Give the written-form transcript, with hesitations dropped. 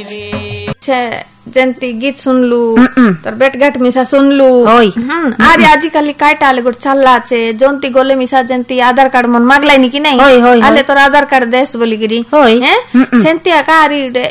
ଯେମିତି ଗୀତ ଶୁଣିଲୁ ତୋର ବେଟ ଘାଟ ମିଶା ଶୁଣିଲୁ ଆରେ ଆଜିକାଲି କାଇଟା ଗୋटे ଚାଲିଲା ଅଛି ଯେମିତି ଗଲେ ମିଶା ଯେମିତି ଆଧାର କାର୍ଡ ମନ ମାଗଲାଇନି କି ନାଇଁ ଆଲେ ତୋର ଆଧାର କାର୍ଡ ଦେଶ ବୋଲିକିରି ସେମିତି ଏକା